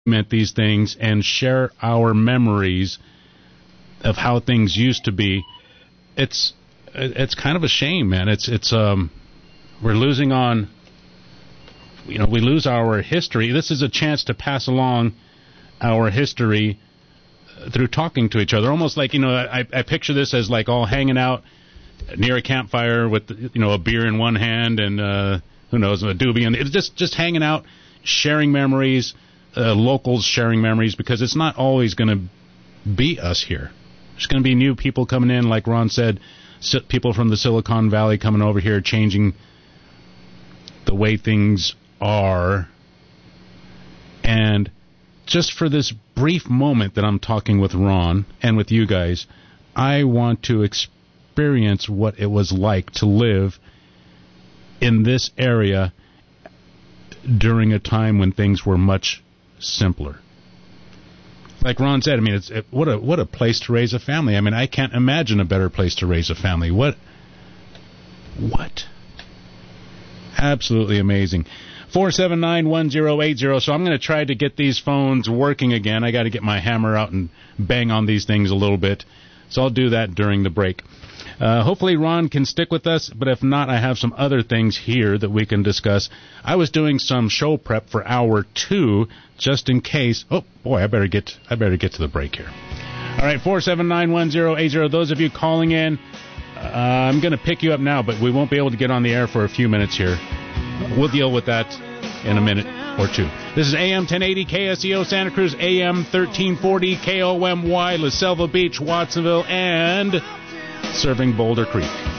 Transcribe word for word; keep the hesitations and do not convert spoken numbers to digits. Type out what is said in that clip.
document these things and share our memories of how things used to be. It's it's kind of a shame, man. It's it's um we're losing on. You know, we lose our history. This is a chance to pass along our history through talking to each other. Almost like, you know, I, I picture this as like all hanging out near a campfire with, you know, a beer in one hand and, uh, who knows, a doobie. And it's just, just hanging out, sharing memories, uh, locals sharing memories, because it's not always going to be us here. There's going to be new people coming in, like Ron said, people from the Silicon Valley coming over here, changing the way things are. And just for this brief moment that I'm talking with Ron and with you guys, I want to experience what it was like to live in this area during a time when things were much simpler. Like Ron said, I mean, it's it, what a what a place to raise a family. I mean, I can't imagine a better place to raise a family. What? What? Absolutely amazing. four seven nine, one zero eight zero. So I'm going to try to get these phones working again. I got to get my hammer out and bang on these things a little bit. So I'll do that during the break. Uh, hopefully Ron can stick with us, but if not, I have some other things here that we can discuss. I was doing some show prep for hour two, just in case. Oh, boy, I better get I better get to the break here. All right, four seven nine, one zero eight zero. Those of you calling in, uh, I'm going to pick you up now, but we won't be able to get on the air for a few minutes here. We'll deal with that in a minute or two. This is A M ten eighty K S E O Santa Cruz, A M thirteen forty K O M Y, La Selva Beach, Watsonville, and serving Boulder Creek.